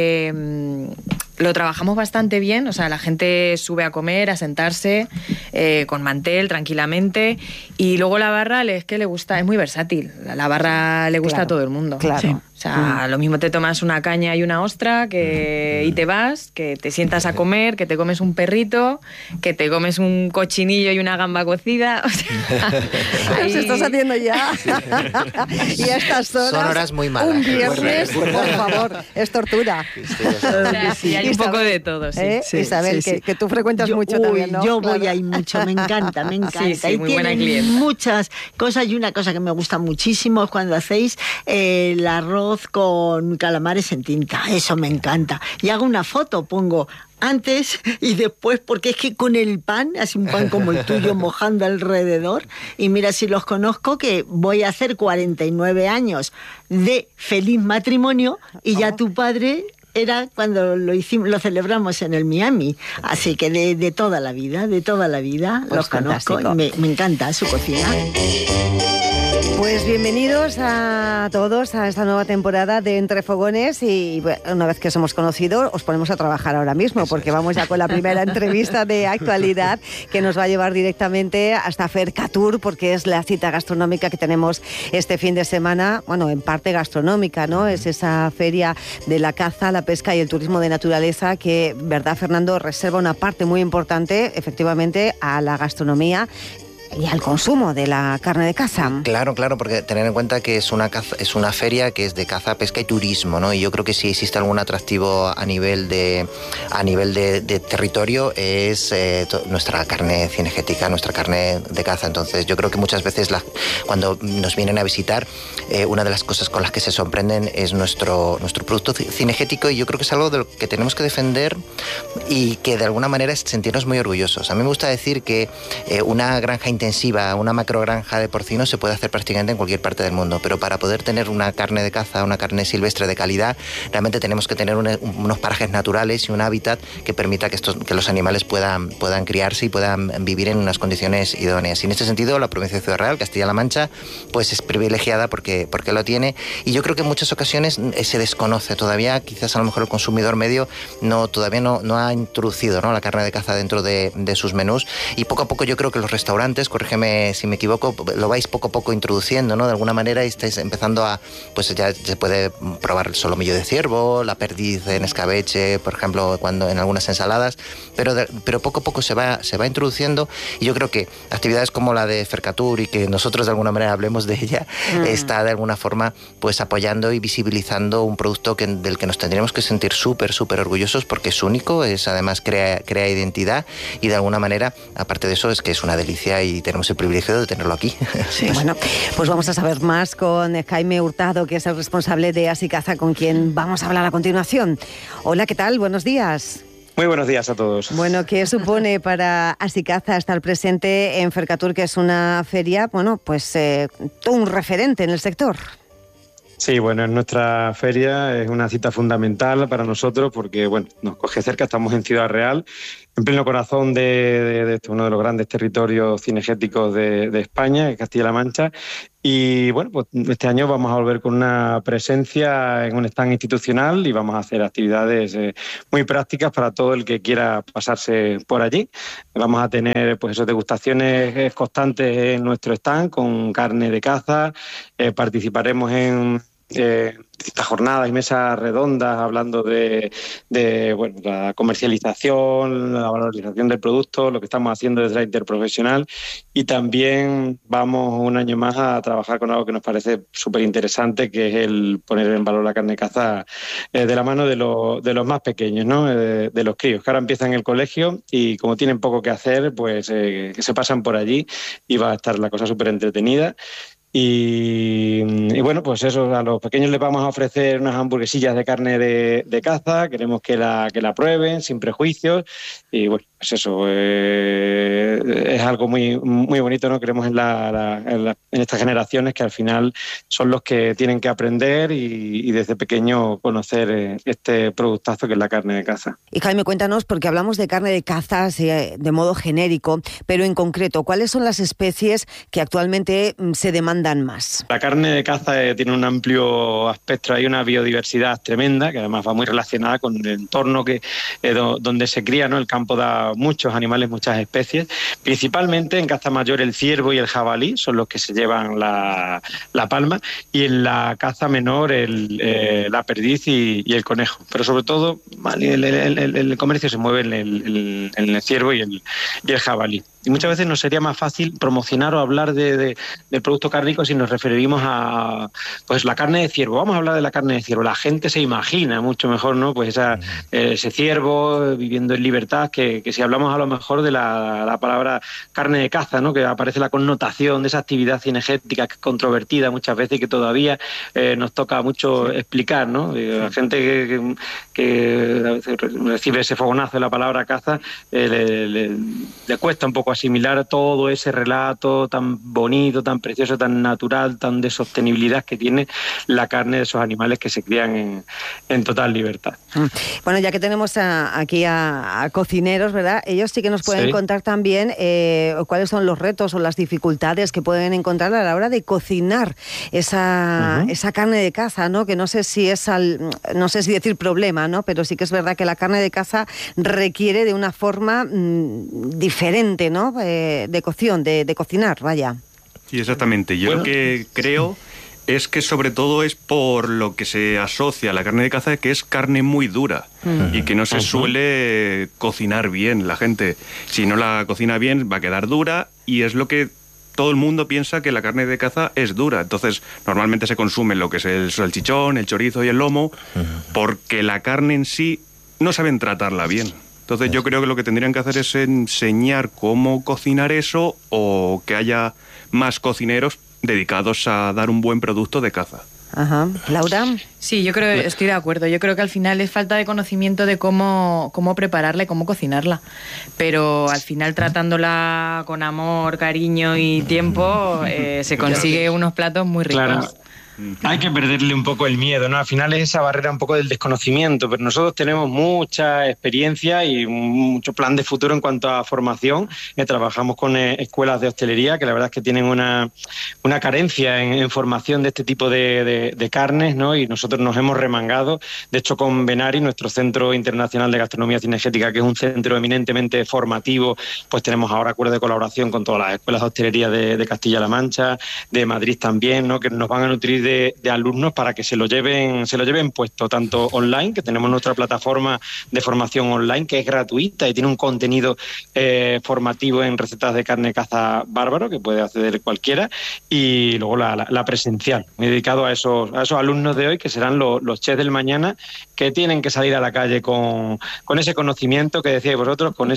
lo trabajamos bastante bien, o sea, la gente sube a comer, a sentarse con mantel, tranquilamente, y luego la barra es que le gusta, es muy versátil, la barra le gusta a todo el mundo. Claro. Sí. O sea, lo mismo te tomas una caña y una ostra y te vas, que te sientas a comer, que te comes un perrito, que te comes un cochinillo y una gamba cocida. O sea, Los estás haciendo ya. Y a estas horas. Son horas muy malas. Un viernes, por favor, es tortura. O sea, sí, hay un poco de todo, sí. Isabel, que tú frecuentas mucho también, ¿no? Yo voy ahí mucho, me encanta. Sí, muy buena clienta. Muchas cosas, y una cosa que me gusta muchísimo es cuando hacéis el arroz con calamares en tinta. Eso me encanta. Y hago una foto, pongo antes y después, porque es que con el pan, así un pan como el tuyo mojando alrededor, y mira si los conozco, que voy a hacer 49 años de feliz matrimonio, y ya tu padre era cuando lo celebramos en el Miami. Así que de toda la vida, pues los conozco, y me encanta su cocina. Pues bienvenidos a todos a esta nueva temporada de Entre Fogones, y una vez que os hemos conocido os ponemos a trabajar ahora mismo, porque vamos ya con la primera entrevista de actualidad que nos va a llevar directamente hasta Fercatur, porque es la cita gastronómica que tenemos este fin de semana, bueno, en parte gastronómica, ¿no? Es esa feria de la caza, la pesca y el turismo de naturaleza que, ¿verdad, Fernando?, reserva una parte muy importante, efectivamente, a la gastronomía y al consumo de la carne de caza. Claro, porque tener en cuenta que es una feria que es de caza, pesca y turismo, ¿no? Y yo creo que si existe algún atractivo a nivel de territorio es nuestra carne cinegética, nuestra carne de caza. Entonces yo creo que muchas veces cuando nos vienen a visitar, una de las cosas con las que se sorprenden es nuestro producto cinegético, y yo creo que es algo de lo que tenemos que defender y que de alguna manera es sentirnos muy orgullosos. A mí me gusta decir que una granja intensiva, una macrogranja de porcinos se puede hacer prácticamente en cualquier parte del mundo, pero para poder tener una carne de caza, una carne silvestre de calidad, realmente tenemos que tener unos parajes naturales y un hábitat que permita que los animales puedan criarse y puedan vivir en unas condiciones idóneas. Y en este sentido, la provincia de Ciudad Real, Castilla-La Mancha, pues es privilegiada porque lo tiene, y yo creo que en muchas ocasiones se desconoce todavía, quizás a lo mejor el consumidor medio todavía no ha introducido, ¿no?, la carne de caza dentro de sus menús, y poco a poco yo creo que los restaurantes, corrígeme si me equivoco, lo vais poco a poco introduciendo, ¿no? De alguna manera, y estáis empezando pues ya se puede probar el solomillo de ciervo, la perdiz en escabeche, por ejemplo, cuando en algunas ensaladas, pero poco a poco se va introduciendo, y yo creo que actividades como la de Fercatur, y que nosotros de alguna manera hablemos de ella, está de alguna forma pues apoyando y visibilizando un producto del que nos tendríamos que sentir súper orgullosos, porque es único, además crea identidad, y de alguna manera, aparte de eso, es que es una delicia y tenemos el privilegio de tenerlo aquí. Sí, bueno, pues vamos a saber más con Jaime Hurtado, que es el responsable de Asicaza, con quien vamos a hablar a continuación. Hola, ¿qué tal? Buenos días. Muy buenos días a todos. Bueno, ¿qué supone para Asicaza estar presente en Fercatur, que es una feria, bueno, pues todo un referente en el sector? Sí, bueno, en nuestra feria es una cita fundamental para nosotros porque, bueno, nos coge cerca, estamos en Ciudad Real, en pleno corazón de uno de los grandes territorios cinegéticos de España, Castilla-La Mancha. Y bueno, pues este año vamos a volver con una presencia en un stand institucional y vamos a hacer actividades muy prácticas para todo el que quiera pasarse por allí. Vamos a tener pues esas degustaciones constantes en nuestro stand con carne de caza. Participaremos en distintas jornadas y mesas redondas hablando de bueno, la comercialización, la valorización del producto, lo que estamos haciendo desde la interprofesional, y también vamos un año más a trabajar con algo que nos parece súper interesante, que es el poner en valor la carne de caza de la mano de los más pequeños, ¿no? De los críos, que ahora empiezan en el colegio y como tienen poco que hacer, pues que se pasan por allí y va a estar la cosa súper entretenida. Y Y bueno, pues eso, a los pequeños les vamos a ofrecer unas hamburguesillas de carne de caza, queremos que la prueben sin prejuicios, y bueno, pues eso, es algo muy, muy bonito, ¿no? Queremos en estas generaciones que al final son los que tienen que aprender y desde pequeño conocer este productazo que es la carne de caza. Y Jaime, cuéntanos, porque hablamos de carne de caza de modo genérico, pero en concreto, ¿cuáles son las especies que actualmente se demandan más? La carne de caza tiene un amplio espectro, hay una biodiversidad tremenda, que además va muy relacionada con el entorno donde se cría, ¿no? El campo da muchos animales, muchas especies, principalmente en caza mayor el ciervo y el jabalí son los que se llevan la palma, y en la caza menor la perdiz y el conejo, pero sobre todo el comercio se mueve en el ciervo y el jabalí. Y muchas veces nos sería más fácil promocionar o hablar del producto cárnico si nos referimos a pues la carne de ciervo. Vamos a hablar de la carne de ciervo. La gente se imagina mucho mejor, ¿no? Pues ese ciervo viviendo en libertad, que si hablamos a lo mejor de la palabra carne de caza, ¿no? Que aparece la connotación de esa actividad cinegética que es controvertida muchas veces y que todavía nos toca mucho explicar, ¿no? La gente que a veces recibe ese fogonazo de la palabra caza le cuesta un poco asimilar todo ese relato tan bonito, tan precioso, tan natural, tan de sostenibilidad que tiene la carne de esos animales que se crían en total libertad. Bueno, ya que tenemos aquí a cocineros, ¿verdad? Ellos sí que nos pueden contar también cuáles son los retos o las dificultades que pueden encontrar a la hora de cocinar esa carne de caza, ¿no? Que no sé si no sé si decir problema, ¿no? Pero sí que es verdad que la carne de caza requiere de una forma diferente, ¿no? De cocción, de cocinar, vaya. Sí, exactamente. Yo lo que creo es que sobre todo es por lo que se asocia a la carne de caza, que es carne muy dura y que no se suele cocinar bien. La gente, si no la cocina bien, va a quedar dura, y es lo que todo el mundo piensa, que la carne de caza es dura. Entonces, normalmente se consume lo que es el salchichón, el chorizo y el lomo, porque la carne en sí no saben tratarla bien. Entonces yo creo que lo que tendrían que hacer es enseñar cómo cocinar eso, o que haya más cocineros dedicados a dar un buen producto de caza. Ajá. ¿Laura? Sí, yo creo, estoy de acuerdo. Yo creo que al final es falta de conocimiento de cómo prepararla y cómo cocinarla. Pero al final, tratándola con amor, cariño y tiempo, se consigue unos platos muy ricos. Claro. Hay que perderle un poco el miedo, ¿no? Al final es esa barrera un poco del desconocimiento, pero nosotros tenemos mucha experiencia y mucho plan de futuro en cuanto a formación. Trabajamos con escuelas de hostelería que la verdad es que tienen una carencia en formación de este tipo de carnes, ¿no? Y nosotros nos hemos remangado. De hecho, con Benari, nuestro Centro Internacional de Gastronomía Cinegética, que es un centro eminentemente formativo, pues tenemos ahora acuerdos de colaboración con todas las escuelas de hostelería de Castilla-La Mancha, de Madrid también, ¿no? Que nos van a nutrir de alumnos para que se lo lleven puesto, tanto online, que tenemos nuestra plataforma de formación online, que es gratuita y tiene un contenido formativo en recetas de carne de caza bárbaro, que puede acceder cualquiera, y luego la presencial, dedicado a esos alumnos de hoy, que serán los chefs del mañana, que tienen que salir a la calle con ese conocimiento que decíais vosotros, con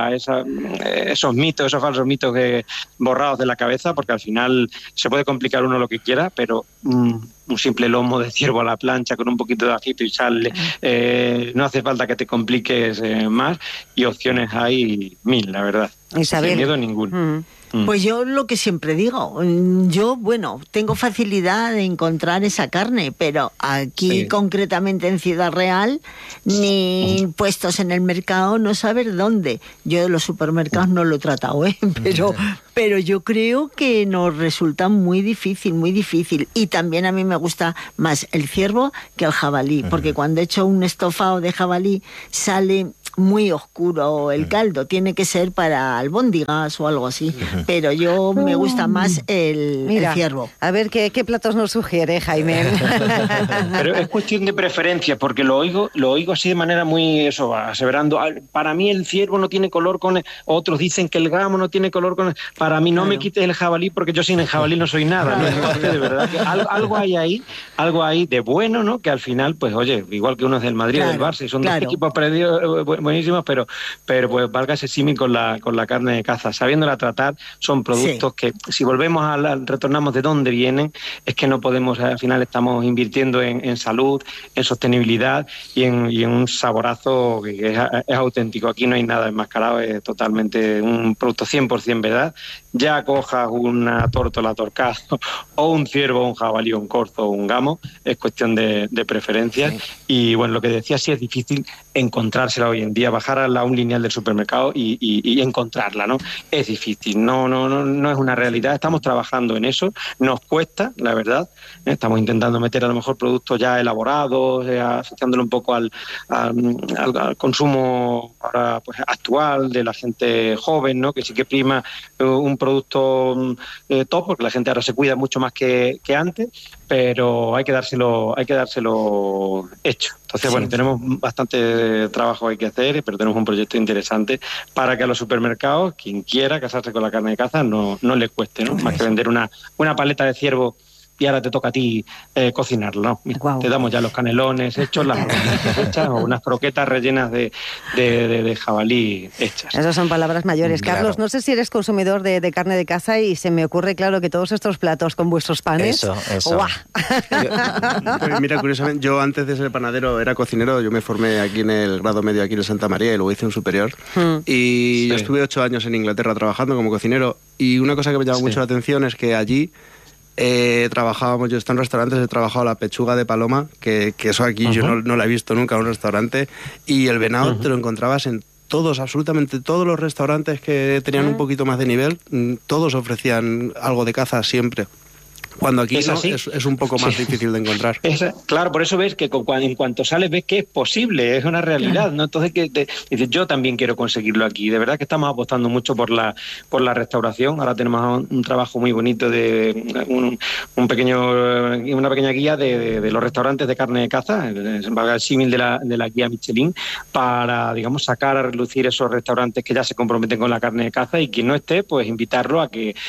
esos mitos, esos falsos mitos borrados de la cabeza, porque al final se puede complicar uno lo que quiera, pero un simple lomo de ciervo a la plancha con un poquito de ajito y sal, no hace falta que te compliques más, y opciones hay 1000, la verdad. Isabel. Sin miedo ninguno. Pues yo lo que siempre digo, tengo facilidad de encontrar esa carne, pero aquí concretamente en Ciudad Real, ni puestos en el mercado, no saber dónde. Yo de los supermercados no lo he tratado, pero yo creo que nos resulta muy difícil, muy difícil. Y también a mí me gusta más el ciervo que el jabalí, porque cuando he hecho un estofado de jabalí sale muy oscuro el caldo, tiene que ser para albóndigas o algo así, pero yo me gusta más el ciervo. A ver, ¿qué platos nos sugiere, Jaime? Pero es cuestión de preferencia, porque lo oigo así de manera muy aseverando. Para mí el ciervo no tiene color con... Otros dicen que el gamo no tiene color con... Para mí no me quites el jabalí, porque yo sin el jabalí no soy nada, ¿no? Entonces, de verdad que algo hay ahí de bueno, ¿no? Que al final, pues oye, igual que uno es del Madrid o del Barça, y son dos equipos buenísimos, pero pues valga ese símil con la carne de caza. Sabiéndola tratar, son productos que, si volvemos retornamos de dónde vienen, es que no podemos, al final estamos invirtiendo en salud, en sostenibilidad y en un saborazo que es auténtico. Aquí no hay nada enmascarado, es totalmente un producto 100% verdad. Ya cojas una tórtola torcada o un ciervo, un jabalí, un corzo o un gamo, es cuestión de preferencias. Sí. Y bueno, lo que decía, sí es difícil encontrársela hoy en día, bajar a un lineal del supermercado y encontrarla, ¿no? Es difícil, no es una realidad. Estamos trabajando en eso, nos cuesta, la verdad. Estamos intentando meter a lo mejor productos ya elaborados, asociándolo un poco al consumo ahora, pues, actual de la gente joven, ¿no? Que sí que prima un producto top, porque la gente ahora se cuida mucho más que antes, pero hay que dárselo hecho. Entonces, bueno, tenemos bastante trabajo que hacer, pero tenemos un proyecto interesante para que a los supermercados, quien quiera casarse con la carne de caza, no le cueste, ¿no? Más que vender una paleta de ciervo y ahora te toca a ti cocinarlo, ¿no? Mira, te damos ya los canelones hechos, las croquetas hechas o unas croquetas rellenas de jabalí hechas. Esas son palabras mayores. Claro. Carlos, no sé si eres consumidor de carne de caza y se me ocurre, claro, que todos estos platos con vuestros panes... Eso. Pues mira, curiosamente, yo antes de ser panadero era cocinero, yo me formé aquí en el grado medio aquí en Santa María y luego hice un superior. Y yo estuve 8 años en Inglaterra trabajando como cocinero y una cosa que me llamó mucho la atención es que allí trabajábamos, yo he estado en restaurantes, he trabajado la pechuga de paloma, que eso aquí yo no la he visto nunca en un restaurante, y el venado te lo encontrabas en todos, absolutamente todos los restaurantes que tenían un poquito más de nivel, todos ofrecían algo de caza siempre. Cuando aquí es un poco más difícil de encontrar. Claro, por eso ves que en cuanto sales ves que es posible, es una realidad, ¿no? Entonces dices, yo también quiero conseguirlo aquí. De verdad que estamos apostando mucho por la restauración. Ahora tenemos un trabajo muy bonito de una pequeña guía de los restaurantes de carne de caza, el símil de la guía Michelin, para, digamos, sacar a relucir esos restaurantes que ya se comprometen con la carne de caza, y quien no esté, pues invitarlo a que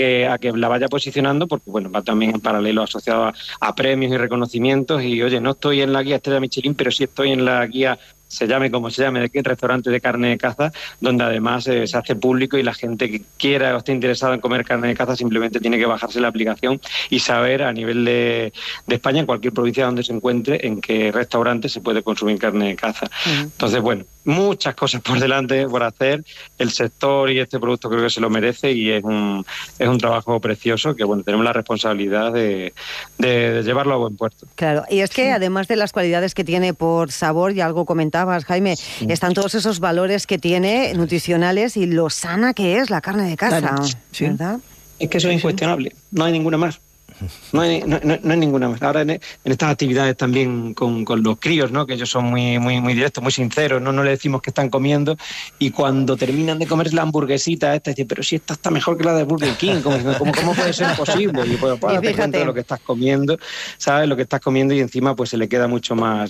la vaya posicionando, porque bueno, va también en paralelo asociado a premios y reconocimientos. Y oye, no estoy en la guía Estrella Michelin, pero sí estoy en la guía, se llame como se llame, de restaurante de carne de caza, donde además se hace público y la gente que quiera o esté interesada en comer carne de caza simplemente tiene que bajarse la aplicación y saber a nivel de España, en cualquier provincia donde se encuentre, en qué restaurante se puede consumir carne de caza. Entonces, bueno, muchas cosas por delante por hacer. El sector y este producto creo que se lo merece, y es un trabajo precioso que, bueno, tenemos la responsabilidad de llevarlo a buen puerto. Claro, y es que además de las cualidades que tiene por sabor, y algo comentabas, Jaime, están todos esos valores que tiene nutricionales y lo sana que es la carne de caza, claro, ¿verdad? Es que eso es incuestionable, no hay ninguna más. No hay ninguna más. Ahora en estas actividades también con los críos, ¿no? Que ellos son muy directos, muy sinceros, no le decimos que están comiendo, y cuando terminan de comerse la hamburguesita esta, dicen, pero si esta está mejor que la de Burger King, ¿cómo puede ser posible? Y pues date cuenta de lo que estás comiendo, ¿sabes? Lo que estás comiendo, y encima pues se le queda mucho más,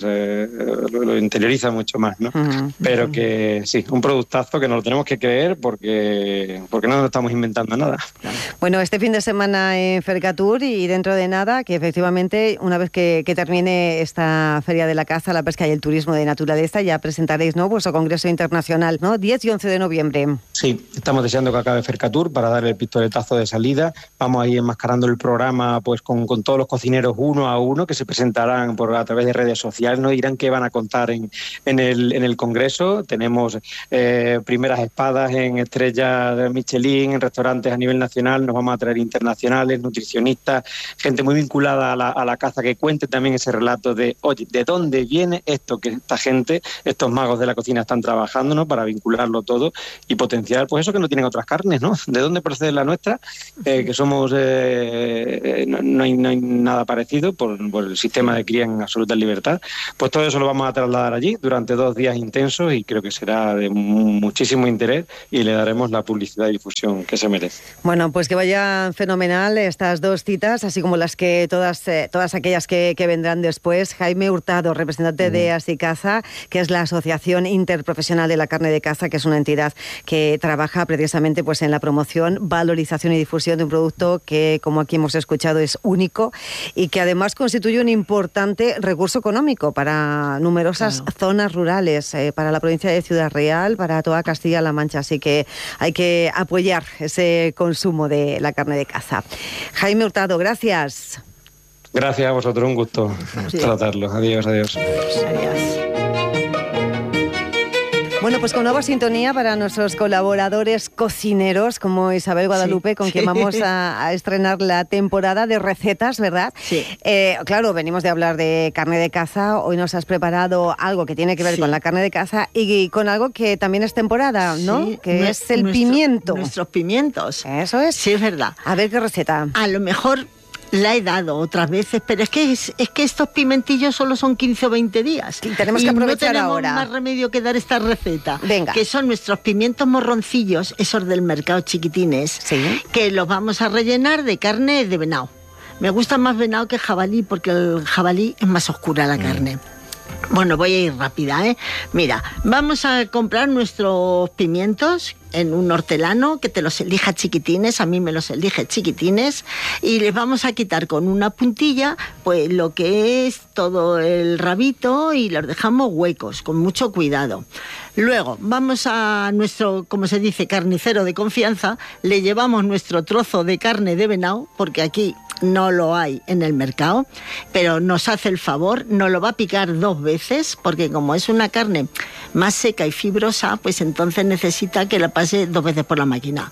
lo interioriza mucho más, ¿no? Pero que sí, un productazo que nos lo tenemos que creer porque no nos estamos inventando nada. Bueno, este fin de semana en Fercatur, y dentro de nada, que efectivamente, una vez que termine esta Feria de la Caza, la Pesca y el Turismo de Naturaleza, ya presentaréis, ¿no?, vuestro Congreso Internacional, ¿no?, 10 y 11 de noviembre. Sí, estamos deseando que acabe Fercatur para dar el pistoletazo de salida. Vamos a ir enmascarando el programa pues con todos los cocineros uno a uno, que se presentarán a través de redes sociales, nos dirán qué van a contar en el Congreso. Tenemos primeras espadas en estrellas de Michelin, en restaurantes a nivel nacional, nos vamos a traer internacionales, nutricionistas, gente muy vinculada a la caza, que cuente también ese relato de, oye, ¿de dónde viene esto que esta gente, estos magos de la cocina están trabajando, ¿no?, para vincularlo todo y potenciar pues eso que no tienen otras carnes, ¿no? ¿De dónde procede la nuestra? Que somos, no hay nada parecido por el sistema de cría en absoluta libertad. Pues todo eso lo vamos a trasladar allí durante 2 días intensos, y creo que será de muchísimo interés, y le daremos la publicidad y difusión que se merece. Bueno, pues que vaya fenomenal estas 2 citas recetas, así como las que todas aquellas que vendrán después. Jaime Hurtado, representante de Asicaza, que es la Asociación Interprofesional de la Carne de Caza, que es una entidad que trabaja precisamente pues en la promoción, valorización y difusión de un producto que, como aquí hemos escuchado, es único y que además constituye un importante recurso económico para numerosas zonas rurales, para la provincia de Ciudad Real, para toda Castilla-La Mancha. Así que hay que apoyar ese consumo de la carne de caza. Jaime Hurtado, gracias. Gracias a vosotros, un gusto tratarlo. Adiós, adiós. Bueno, pues con nueva sintonía para nuestros colaboradores cocineros, como Isabel Guadalupe, con quien vamos a estrenar la temporada de recetas, ¿verdad? Sí. Claro, venimos de hablar de carne de caza, hoy nos has preparado algo que tiene que ver con la carne de caza y con algo que también es temporada, ¿no? Sí, que es el pimiento. Nuestros pimientos. Eso es. Sí, es verdad. A ver qué receta. A lo mejor la he dado otras veces, pero es que estos pimentillos solo son 15 o 20 días. Y tenemos que aprovechar ahora. No tenemos más remedio que dar esta receta. Venga. Que son nuestros pimientos morroncillos, esos del mercado chiquitines, que los vamos a rellenar de carne de venado. Me gusta más venado que jabalí, porque el jabalí es más oscura la carne. Bueno, voy a ir rápida, ¿eh? Mira, vamos a comprar nuestros pimientos en un hortelano que te los elija chiquitines, a mí me los elige chiquitines, y les vamos a quitar con una puntilla pues lo que es todo el rabito y los dejamos huecos, con mucho cuidado. Luego vamos a nuestro, como se dice, carnicero de confianza, le llevamos nuestro trozo de carne de venado, porque aquí no lo hay en el mercado, pero nos hace el favor, nos lo va a picar 2 veces, porque como es una carne más seca y fibrosa, pues entonces necesita que la pase 2 veces por la máquina.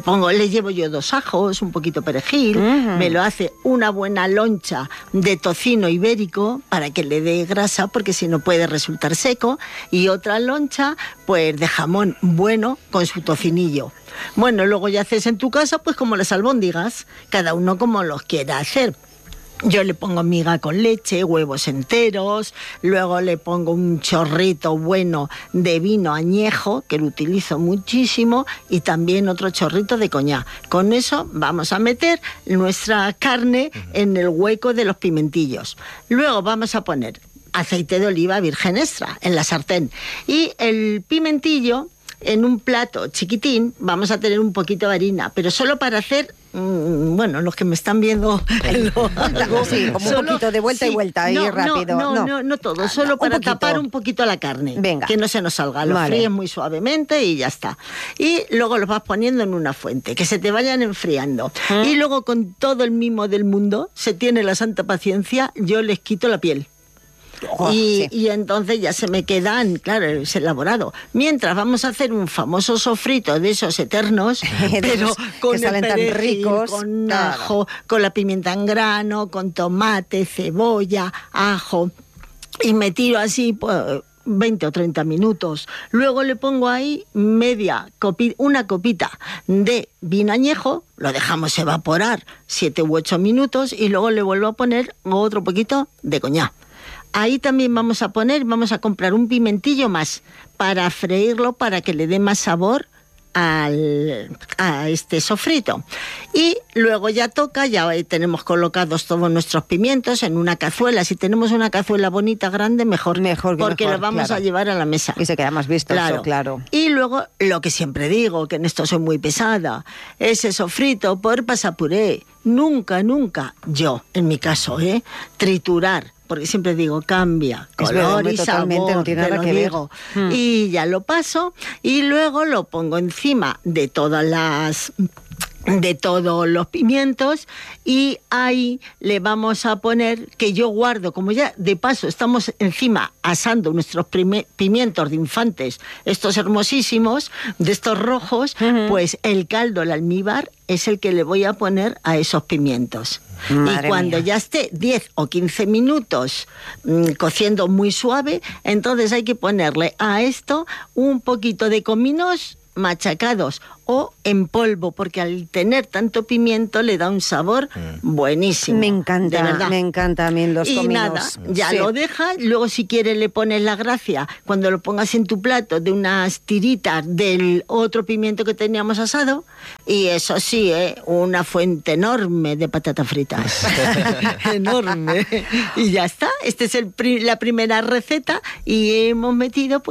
Le llevo yo 2 ajos, un poquito perejil, me lo hace una buena loncha de tocino ibérico para que le dé grasa, porque si no puede resultar seco, y otra loncha pues de jamón bueno con su tocinillo. Bueno, luego ya haces en tu casa pues como las albóndigas, cada uno como los quiera hacer. Yo le pongo miga con leche, huevos enteros, luego le pongo un chorrito bueno de vino añejo, que lo utilizo muchísimo, y también otro chorrito de coñac. Con eso vamos a meter nuestra carne en el hueco de los pimentillos. Luego vamos a poner aceite de oliva virgen extra en la sartén, y el pimentillo en un plato chiquitín vamos a tener un poquito de harina, pero solo para hacer, bueno, los que me están viendo lo hago. Sí, como un poquito de vuelta y vuelta, ahí rápido. No todo, solo para tapar un poquito la carne. Venga. Que no se nos salga, lo fríes muy suavemente y ya está. Y luego los vas poniendo en una fuente, que se te vayan enfriando. Y luego, con todo el mimo del mundo, se tiene la santa paciencia, yo les quito la piel. Y entonces ya se me quedan, claro, es elaborado. Mientras vamos a hacer un famoso sofrito de esos eternos, pero con el perejil, con ajo, con la pimienta en grano, con tomate, cebolla, ajo, y me tiro así pues 20 o 30 minutos. Luego le pongo ahí una copita de vino añejo, lo dejamos evaporar 7 u 8 minutos y luego le vuelvo a poner otro poquito de coñac. Ahí también vamos a comprar un pimentillo más para freírlo, para que le dé más sabor a este sofrito. Y luego ya tenemos colocados todos nuestros pimientos en una cazuela. Si tenemos una cazuela bonita, grande, mejor porque lo vamos a llevar a la mesa. Y se queda más vistoso, claro. Y luego, lo que siempre digo, que en esto soy muy pesada, ese sofrito por pasapuré. Nunca, yo, en mi caso, triturar. Porque siempre digo, cambia color y sabor, no tiene nada que ver. Y ya lo paso y luego lo pongo encima de todos los pimientos, y ahí le vamos a poner, que yo guardo, como ya de paso estamos encima asando nuestros pimientos de infantes, estos hermosísimos, de estos rojos, pues el caldo, el almíbar, es el que le voy a poner a esos pimientos. Madre y cuando mía. ya esté 10 o 15 minutos cociendo muy suave, entonces hay que ponerle a esto un poquito de cominos machacados o en polvo, porque al tener tanto pimiento le da un sabor buenísimo. Me encanta, de verdad. me encanta a mí los cominos. Y nada, ya lo dejas, luego si quieres le pones la gracia, cuando lo pongas en tu plato, de unas tiritas del otro pimiento que teníamos asado, y eso sí, una fuente enorme de patatas fritas. Enorme. Y ya está, esta es la primera receta, y hemos metido pues